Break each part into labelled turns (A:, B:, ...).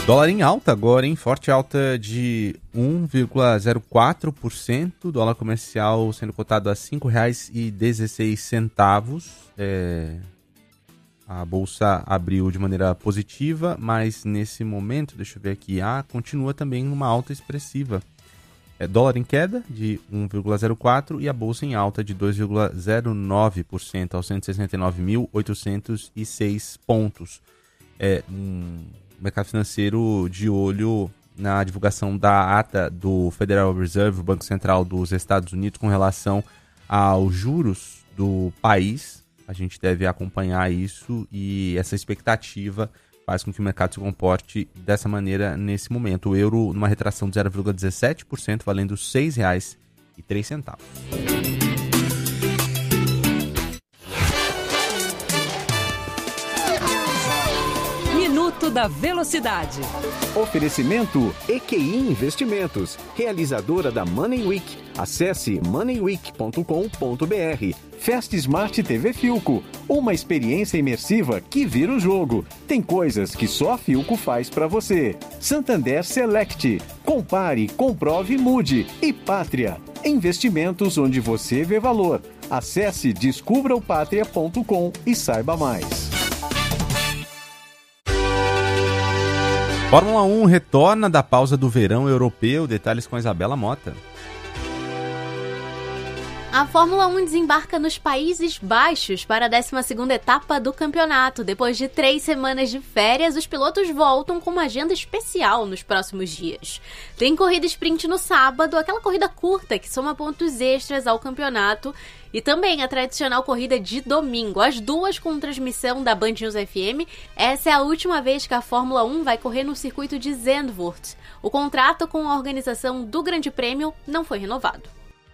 A: Dólar em alta agora, hein? Forte alta de 1,04%. Dólar comercial sendo cotado a R$ 5,16. A bolsa abriu de maneira positiva, mas nesse momento, deixa eu ver aqui, continua também uma alta expressiva. Dólar em queda de 1,04% e a bolsa em alta de 2,09% aos 169.806 pontos. Mercado financeiro de olho na divulgação da ata do Federal Reserve, o Banco Central dos Estados Unidos, com relação aos juros do país. A gente deve acompanhar isso e essa expectativa faz com que o mercado se comporte dessa maneira nesse momento. O euro numa retração de 0,17%, valendo R$ 6,03.
B: Minuto da Velocidade.
C: Oferecimento EQI Investimentos, realizadora da Money Week. Acesse moneyweek.com.br. Fast Smart TV Philco, uma experiência imersiva que vira o jogo. Tem coisas que só a Philco faz para você. Santander Select, compare, comprove e mude. E Pátria, investimentos onde você vê valor. Acesse descubraopatria.com e saiba mais.
A: Fórmula 1 retorna da pausa do verão europeu. Detalhes com a Isabela Mota.
D: A Fórmula 1 desembarca nos Países Baixos para a 12ª etapa do campeonato. Depois de 3 semanas de férias, os pilotos voltam com uma agenda especial nos próximos dias. Tem corrida sprint no sábado, aquela corrida curta que soma pontos extras ao campeonato, e também a tradicional corrida de domingo, as duas com transmissão da Band News FM. Essa é a última vez que a Fórmula 1 vai correr no circuito de Zandvoort. O contrato com a organização do Grande Prêmio não foi renovado.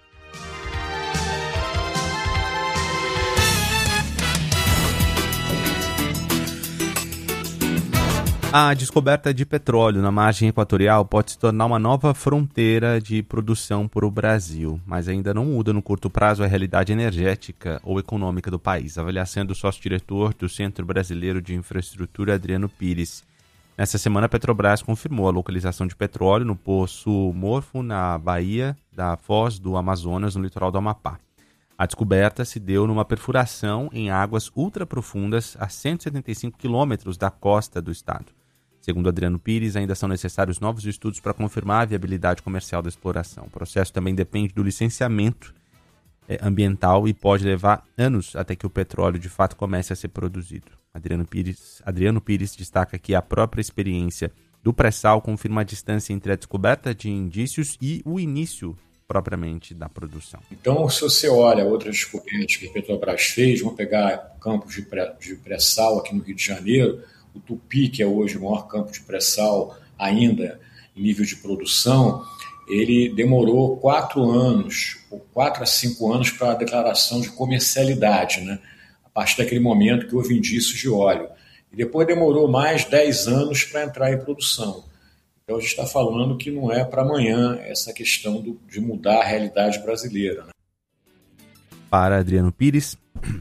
A: A descoberta de petróleo na margem equatorial pode se tornar uma nova fronteira de produção para o Brasil, mas ainda não muda no curto prazo a realidade energética ou econômica do país, avaliando o sócio-diretor do Centro Brasileiro de Infraestrutura, Adriano Pires. Nessa semana, a Petrobras confirmou a localização de petróleo no Poço Morfo, na Baía da Foz do Amazonas, no litoral do Amapá. A descoberta se deu numa perfuração em águas ultraprofundas a 175 quilômetros da costa do estado. Segundo Adriano Pires, ainda são necessários novos estudos para confirmar a viabilidade comercial da exploração. O processo também depende do licenciamento ambiental e pode levar anos até que o petróleo de fato comece a ser produzido. Adriano Pires destaca que a própria experiência do pré-sal confirma a distância entre a descoberta de indícios e o início propriamente da produção.
E: Então, se você olha outras descobertas que a Petrobras fez, vamos pegar campos de pré-sal aqui no Rio de Janeiro, o Tupi, que é hoje o maior campo de pré-sal ainda em nível de produção, ele demorou 4 a 5 anos para a declaração de comercialidade, né? A partir daquele momento que houve indícios de óleo. E depois demorou mais 10 anos para entrar em produção. Então a gente está falando que não é para amanhã essa questão de mudar a realidade brasileira, né?
A: Para Adriano Pires,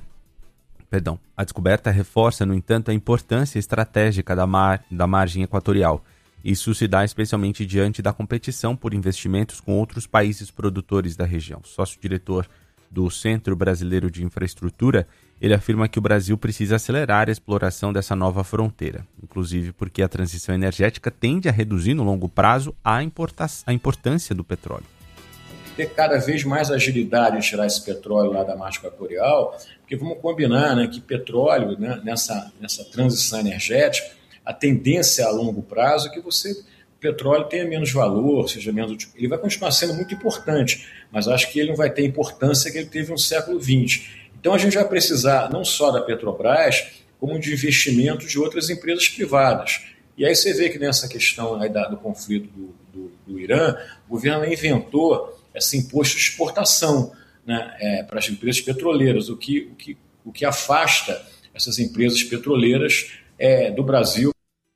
A: a descoberta reforça, no entanto, a importância estratégica da margem equatorial. Isso se dá especialmente diante da competição por investimentos com outros países produtores da região. Sócio-diretor do Centro Brasileiro de Infraestrutura, ele afirma que o Brasil precisa acelerar a exploração dessa nova fronteira, inclusive porque a transição energética tende a reduzir no longo prazo a importância do petróleo.
E: Ter cada vez mais agilidade em tirar esse petróleo lá da margem equatorial, porque vamos combinar, né, que petróleo, né, nessa transição energética, a tendência a longo prazo é que o petróleo tenha menos valor, seja menos, ele vai continuar sendo muito importante, mas acho que ele não vai ter a importância que ele teve no século XX. Então a gente vai precisar não só da Petrobras, como de investimentos de outras empresas privadas. E aí você vê que nessa questão aí do conflito do Irã, o governo inventou esse imposto de exportação, né, para as empresas petroleiras, o que afasta essas empresas petroleiras do Brasil.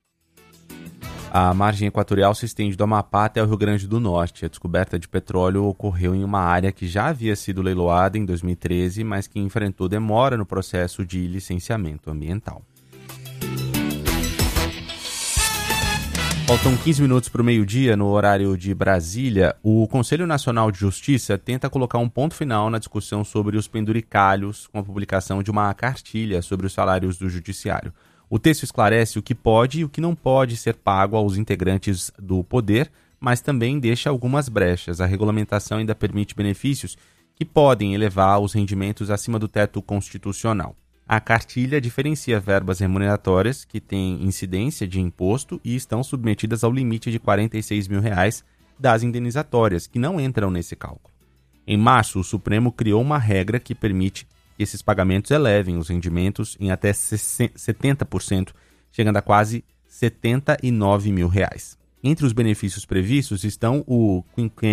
A: A margem equatorial se estende do Amapá até o Rio Grande do Norte. A descoberta de petróleo ocorreu em uma área que já havia sido leiloada em 2013, mas que enfrentou demora no processo de licenciamento ambiental. Faltam 15 minutos para o meio-dia, no horário de Brasília. O Conselho Nacional de Justiça tenta colocar um ponto final na discussão sobre os penduricalhos com a publicação de uma cartilha sobre os salários do Judiciário. O texto esclarece o que pode e o que não pode ser pago aos integrantes do poder, mas também deixa algumas brechas. A regulamentação ainda permite benefícios que podem elevar os rendimentos acima do teto constitucional. A cartilha diferencia verbas remuneratórias que têm incidência de imposto e estão submetidas ao limite de R$ 46 mil das indenizatórias, que não entram nesse cálculo. Em março, o Supremo criou uma regra que permite que esses pagamentos elevem os rendimentos em até 70%, chegando a quase R$ 79 mil. Entre os benefícios previstos estão o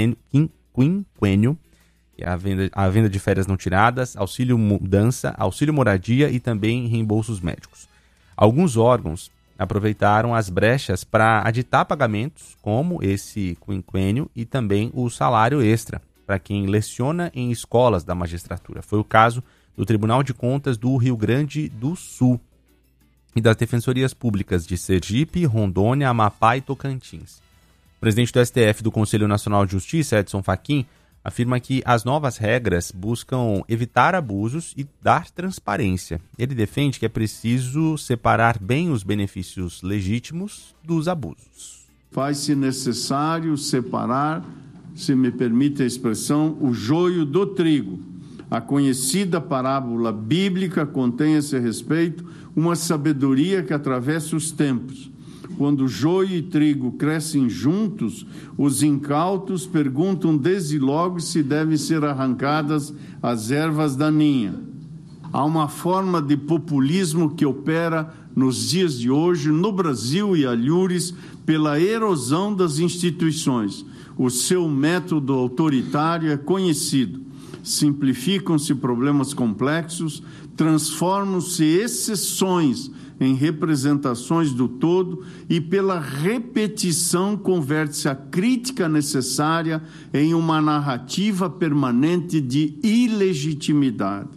A: quinquênio, que é a venda de férias não tiradas, auxílio mudança, auxílio moradia e também reembolsos médicos. Alguns órgãos aproveitaram as brechas para aditar pagamentos, como esse quinquênio e também o salário extra, para quem leciona em escolas da magistratura. Foi o caso do Tribunal de Contas do Rio Grande do Sul e das Defensorias Públicas de Sergipe, Rondônia, Amapá e Tocantins. O presidente do STF do Conselho Nacional de Justiça, Edson Fachin, afirma que as novas regras buscam evitar abusos e dar transparência. Ele defende que é preciso separar bem os benefícios legítimos dos abusos.
F: Faz-se necessário separar, se me permite a expressão, o joio do trigo. A conhecida parábola bíblica contém a esse respeito uma sabedoria que atravessa os tempos. Quando joio e trigo crescem juntos, os incautos perguntam desde logo se devem ser arrancadas as ervas daninhas. Há uma forma de populismo que opera nos dias de hoje no Brasil e alhures pela erosão das instituições. O seu método autoritário é conhecido. Simplificam-se problemas complexos, transformam-se exceções em representações do todo e pela repetição converte-se a crítica necessária em uma narrativa permanente de ilegitimidade.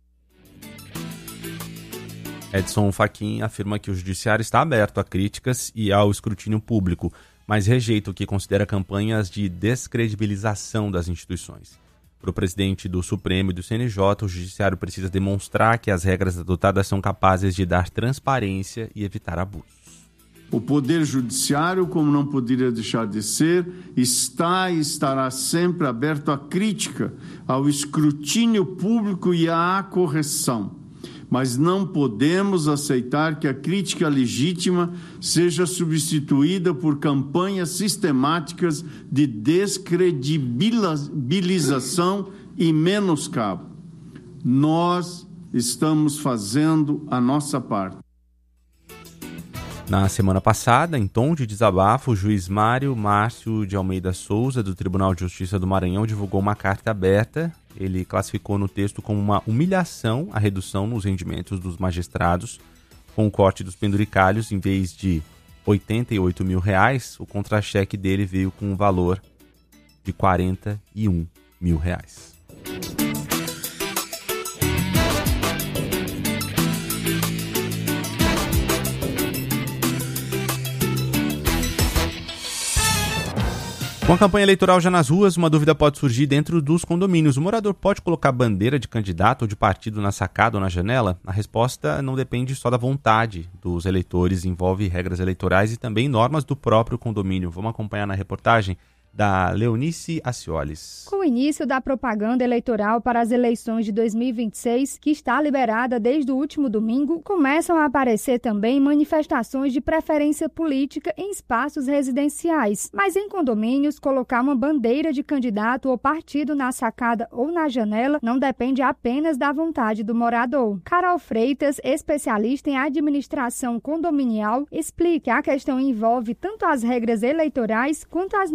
A: Edson Fachin afirma que o judiciário está aberto a críticas e ao escrutínio público, mas rejeita o que considera campanhas de descredibilização das instituições. Para o presidente do Supremo e do CNJ, o judiciário precisa demonstrar que as regras adotadas são capazes de dar transparência e evitar abusos.
F: O Poder Judiciário, como não poderia deixar de ser, está e estará sempre aberto à crítica, ao escrutínio público e à correção. Mas não podemos aceitar que a crítica legítima seja substituída por campanhas sistemáticas de descredibilização e menoscabo. Nós estamos fazendo a nossa parte.
A: Na semana passada, em tom de desabafo, o juiz Mário Márcio de Almeida Souza, do Tribunal de Justiça do Maranhão, divulgou uma carta aberta. Ele classificou no texto como uma humilhação a redução nos rendimentos dos magistrados. Com o corte dos penduricalhos, em vez de R$ 88 mil, o contra-cheque dele veio com um valor de R$ 41 mil. Com a campanha eleitoral já nas ruas, uma dúvida pode surgir dentro dos condomínios. O morador pode colocar bandeira de candidato ou de partido na sacada ou na janela? A resposta não depende só da vontade dos eleitores, envolve regras eleitorais e também normas do próprio condomínio. Vamos acompanhar na reportagem da Leonice Acioles.
G: Com o início da propaganda eleitoral para as eleições de 2026, que está liberada desde o último domingo, começam a aparecer também manifestações de preferência política em espaços residenciais. Mas em condomínios, colocar uma bandeira de candidato ou partido na sacada ou na janela não depende apenas da vontade do morador. Carol Freitas, especialista em administração condominial, explica que a questão envolve tanto as regras eleitorais quanto as normas do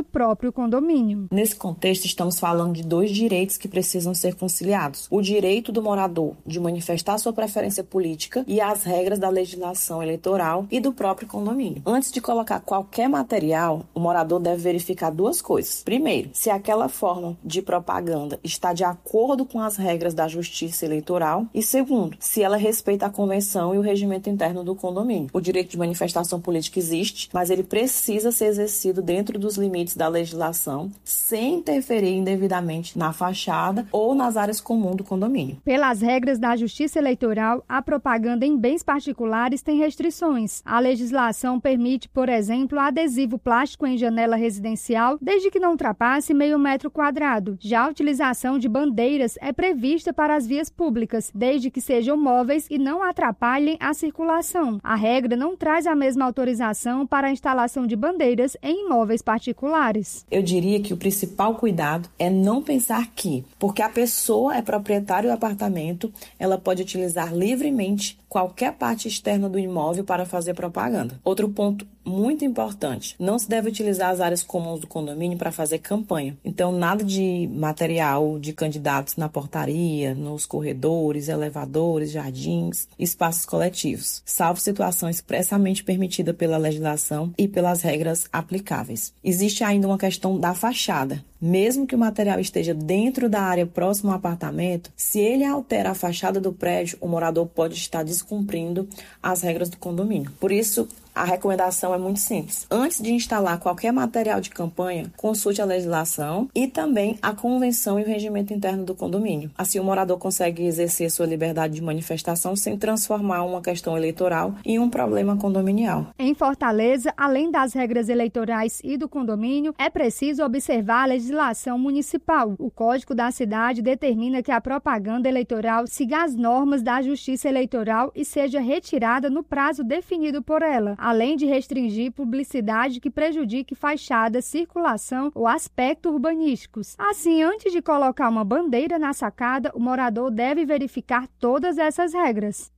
G: próprio condomínio.
H: Nesse contexto, estamos falando de 2 direitos que precisam ser conciliados. O direito do morador de manifestar sua preferência política e as regras da legislação eleitoral e do próprio condomínio. Antes de colocar qualquer material, o morador deve verificar 2 coisas. Primeiro, se aquela forma de propaganda está de acordo com as regras da Justiça Eleitoral. E segundo, se ela respeita a convenção e o regimento interno do condomínio. O direito de manifestação política existe, mas ele precisa ser exercido dentro dos limites da legislação, sem interferir indevidamente na fachada ou nas áreas comuns do condomínio.
G: Pelas regras da Justiça Eleitoral, a propaganda em bens particulares tem restrições. A legislação permite, por exemplo, adesivo plástico em janela residencial, desde que não ultrapasse meio metro quadrado. Já a utilização de bandeiras é prevista para as vias públicas, desde que sejam móveis e não atrapalhem a circulação. A regra não traz a mesma autorização para a instalação de bandeiras em imóveis particulares.
H: Eu diria que o principal cuidado é não pensar que, porque a pessoa é proprietária do apartamento, ela pode utilizar livremente qualquer parte externa do imóvel para fazer propaganda. Outro ponto muito importante, não se deve utilizar as áreas comuns do condomínio para fazer campanha. Então, nada de material de candidatos na portaria, nos corredores, elevadores, jardins, espaços coletivos, salvo situação expressamente permitida pela legislação e pelas regras aplicáveis. Existe ainda uma questão da fachada. Mesmo que o material esteja dentro da área próxima ao apartamento, se ele altera a fachada do prédio, o morador pode estar descumprindo as regras do condomínio. Por isso, a recomendação é muito simples. Antes de instalar qualquer material de campanha, consulte a legislação e também a convenção e o regimento interno do condomínio. Assim, o morador consegue exercer sua liberdade de manifestação sem transformar uma questão eleitoral em um problema condominial.
G: Em Fortaleza, além das regras eleitorais e do condomínio, é preciso observar a legislação municipal. O Código da Cidade determina que a propaganda eleitoral siga as normas da Justiça Eleitoral e seja retirada no prazo definido por ela, além de restringir publicidade que prejudique fachada, circulação ou aspectos urbanísticos. Assim, antes de colocar uma bandeira na sacada, o morador deve verificar todas essas regras.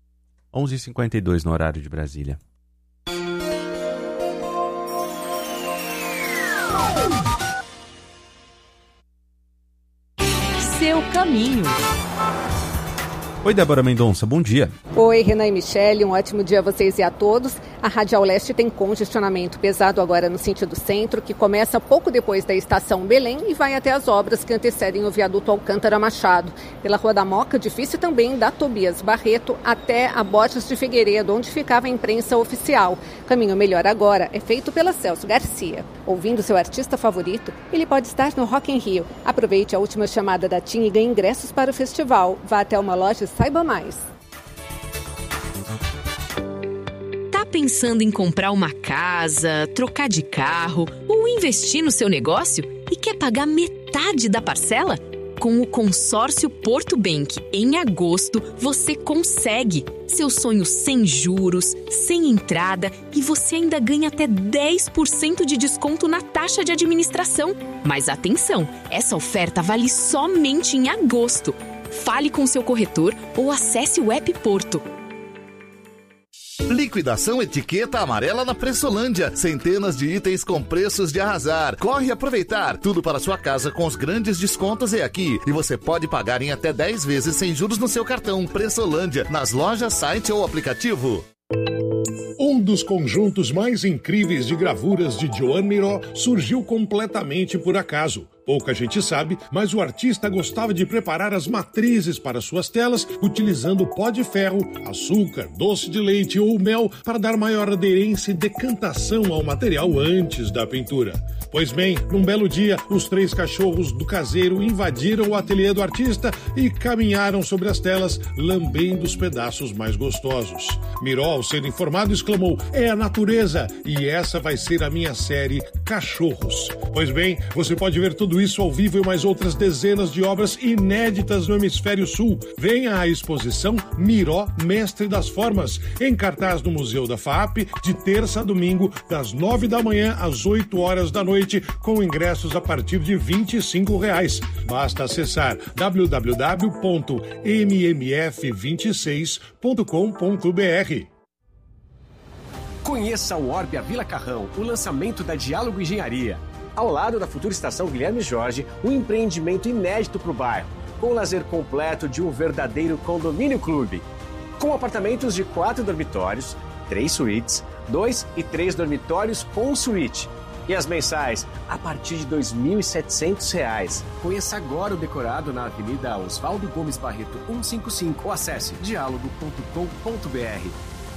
A: 11h52 no horário de Brasília.
B: Seu caminho.
A: Oi, Débora Mendonça, bom dia.
I: Oi, Renan e Michele, um ótimo dia a vocês e a todos. A Radial Leste tem congestionamento pesado agora no sentido centro, que começa pouco depois da estação Belém e vai até as obras que antecedem o viaduto Alcântara Machado. Pela Rua da Moca, difícil também da Tobias Barreto até a Borges de Figueiredo, onde ficava a imprensa oficial. Caminho melhor agora é feito pela Celso Garcia. Ouvindo seu artista favorito, ele pode estar no Rock in Rio. Aproveite a última chamada da TIM e ganhe ingressos para o festival. Vá até uma loja e saiba mais.
B: Tá pensando em comprar uma casa, trocar de carro ou investir no seu negócio e quer pagar metade da parcela? Com o consórcio Porto Bank, em agosto, você consegue. Seu sonho sem juros, sem entrada e você ainda ganha até 10% de desconto na taxa de administração. Mas atenção, essa oferta vale somente em agosto. Fale com seu corretor ou acesse o app Porto.
J: Liquidação Etiqueta Amarela na Pressolândia. Centenas de itens com preços de arrasar. Corre aproveitar. Tudo para sua casa com os grandes descontos é aqui. E você pode pagar em até 10 vezes sem juros no seu cartão. Pressolândia, nas lojas, site ou aplicativo.
K: Um dos conjuntos mais incríveis de gravuras de Joan Miró surgiu completamente por acaso. Pouca gente sabe, mas o artista gostava de preparar as matrizes para suas telas utilizando pó de ferro, açúcar, doce de leite ou mel para dar maior aderência e decantação ao material antes da pintura. Pois bem, num belo dia, os 3 cachorros do caseiro invadiram o ateliê do artista e caminharam sobre as telas, lambendo os pedaços mais gostosos. Miró, ao ser informado, exclamou: "É a natureza e essa vai ser a minha série Cachorros". Pois bem, você pode ver tudo isso ao vivo e mais outras dezenas de obras inéditas no Hemisfério Sul. Venha à exposição Miró, Mestre das Formas, em cartaz no Museu da FAAP, de terça a domingo, das 9 da manhã às 8 horas da noite, com ingressos a partir de R$ 25. Basta acessar www.mmf26.com.br.
L: Conheça o Orbia Vila Carrão, o lançamento da Diálogo Engenharia. ao lado da futura estação Guilherme Jorge, um empreendimento inédito para o bairro, com o lazer completo de um verdadeiro condomínio clube. Com apartamentos de 4 dormitórios, 3 suítes, 2 e 3 dormitórios com suíte. E as mensais a partir de R$ 2.700. Conheça agora o decorado na Avenida Oswaldo Gomes Barreto 155 ou acesse dialogo.com.br.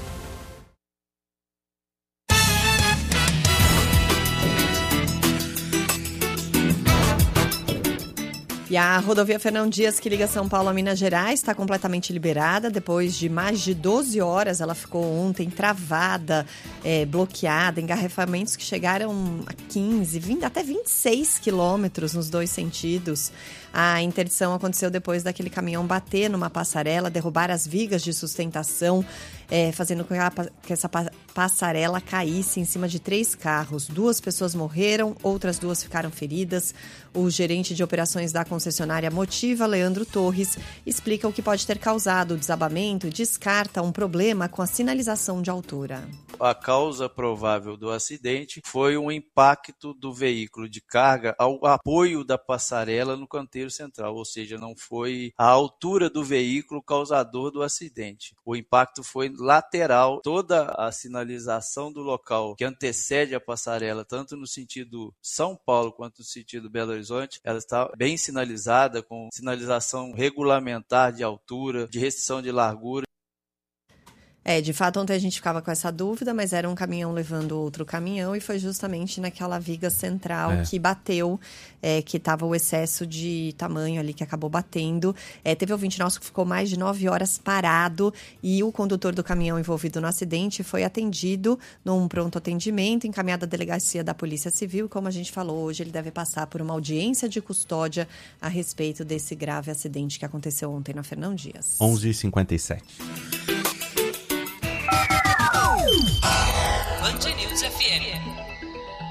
M: E a rodovia Fernão Dias, que liga São Paulo a Minas Gerais, está completamente liberada. Depois de mais de 12 horas, ela ficou ontem travada, bloqueada, engarrafamentos que chegaram a 15, 20, até 26 quilômetros nos dois sentidos. A interdição aconteceu depois daquele caminhão bater numa passarela, derrubar as vigas de sustentação, fazendo com que essa passarela caísse em cima de 3 carros. 2 pessoas morreram, outras 2 ficaram feridas. O gerente de operações da concessionária Motiva, Leandro Torres, explica o que pode ter causado o desabamento e descarta um problema com a sinalização de altura.
N: A causa provável do acidente foi um impacto do veículo de carga ao apoio da passarela no canteiro central, ou seja, não foi a altura do veículo causador do acidente. O impacto foi lateral. Toda a sinalização do local que antecede a passarela, tanto no sentido São Paulo quanto no sentido Belo Horizonte, ela está bem sinalizada, com sinalização regulamentar de altura, de restrição de largura.
M: De fato, ontem a gente ficava com essa dúvida, mas era um caminhão levando outro caminhão e foi justamente naquela viga central que bateu, que estava o excesso de tamanho ali que acabou batendo. Teve ouvinte nosso que ficou mais de 9 horas parado e o condutor do caminhão envolvido no acidente foi atendido num pronto atendimento, encaminhado à delegacia da Polícia Civil. Como a gente falou, hoje ele deve passar por uma audiência de custódia a respeito desse grave acidente que aconteceu ontem na Fernão Dias.
A: 11h57.
O: Band News FM.